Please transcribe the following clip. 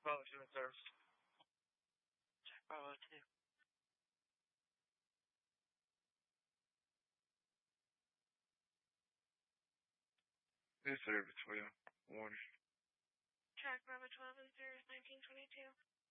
Bravo 2 in service. Bravo 2. New service for you. Warning. Track Bravo 12 in Sirius 1922.